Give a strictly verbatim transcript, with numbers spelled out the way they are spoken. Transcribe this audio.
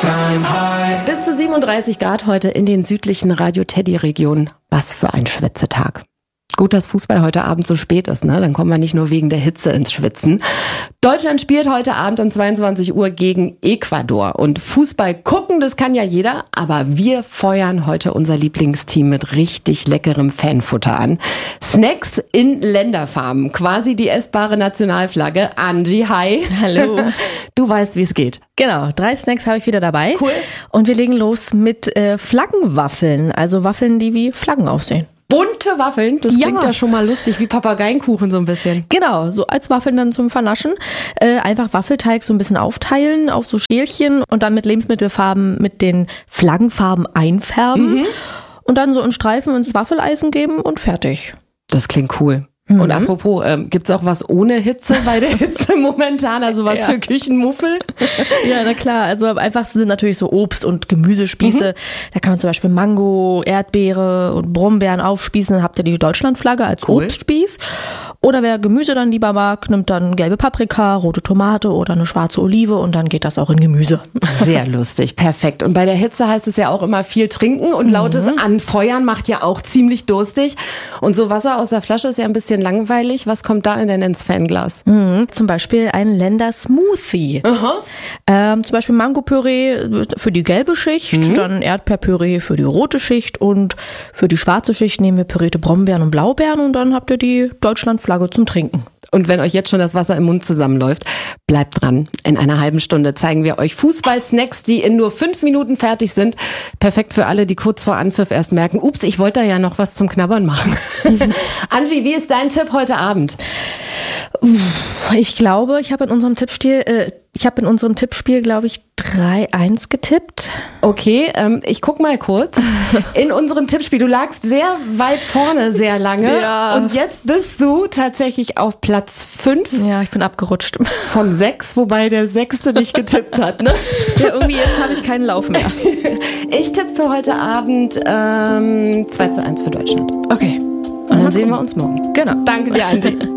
Anytime High. Bis zu siebenunddreißig Grad heute in den südlichen Radio-Teddy-Regionen. Was für ein Schwitzetag. Gut, dass Fußball heute Abend so spät ist, ne? Dann kommen wir nicht nur wegen der Hitze ins Schwitzen. Deutschland spielt heute Abend um zweiundzwanzig Uhr gegen Ecuador. Und Fußball gucken, das kann ja jeder. Aber wir feuern heute unser Lieblingsteam mit richtig leckerem Fanfutter an. Snacks in Länderfarben. Quasi die essbare Nationalflagge. Angie, hi. Hallo. Du weißt, wie es geht. Genau, drei Snacks habe ich wieder dabei. Cool. Und wir legen los mit äh, Flaggenwaffeln. Also Waffeln, die wie Flaggen aussehen. Bunte Waffeln, das Ja. klingt ja schon mal lustig, wie Papageienkuchen so ein bisschen. Genau, so als Waffeln dann zum Vernaschen. Äh, einfach Waffelteig so ein bisschen aufteilen auf so Schälchen und dann mit Lebensmittelfarben mit den Flaggenfarben einfärben. Mhm. Und dann so in Streifen ins Waffeleisen geben und fertig. Das klingt cool. Und mhm. apropos, ähm, gibt's auch was ohne Hitze bei der Hitze momentan? Also was Ja. für Küchenmuffel? Ja, na klar. Also am einfachsten sind natürlich so Obst- und Gemüsespieße. Mhm. Da kann man zum Beispiel Mango, Erdbeere und Brombeeren aufspießen. Dann habt ihr die Deutschlandflagge als Cool. Obstspieß. Oder wer Gemüse dann lieber mag, nimmt dann gelbe Paprika, rote Tomate oder eine schwarze Olive und dann geht das auch in Gemüse. Sehr lustig, perfekt. Und bei der Hitze heißt es ja auch immer viel trinken und lautes Mhm. Anfeuern macht ja auch ziemlich durstig. Und so Wasser aus der Flasche ist ja ein bisschen langweilig. Was kommt da denn ins Fanglas? Mhm. Zum Beispiel ein Länder-Smoothie. Aha. Ähm, zum Beispiel Mango-Püree für die gelbe Schicht, Mhm. dann Erdbeerpüree für die rote Schicht und für die schwarze Schicht nehmen wir pürierte Brombeeren und Blaubeeren und dann habt ihr die Deutschlandflagge zum Trinken. Und wenn euch jetzt schon das Wasser im Mund zusammenläuft, bleibt dran. In einer halben Stunde zeigen wir euch Fußball-Snacks, die in nur fünf Minuten fertig sind. Perfekt für alle, die kurz vor Anpfiff erst merken, ups, ich wollte da ja noch was zum Knabbern machen. Angie, wie ist dein Tipp heute Abend? Ich glaube, ich habe in unserem Tippspiel, äh, ich habe in unserem Tippspiel, glaube ich, drei eins getippt. Okay, ähm, ich guck mal kurz. In unserem Tippspiel, du lagst sehr weit vorne sehr lange. Ja. Und jetzt bist du tatsächlich auf Platz fünf Ja, ich bin abgerutscht. von sechs, wobei der Sechste nicht getippt hat, ne? Ja, irgendwie jetzt habe ich keinen Lauf mehr. Ich tippe für heute Abend ähm, zwei zu eins für Deutschland. Okay. Und dann sehen wir uns morgen. Genau. Danke dir, Angie.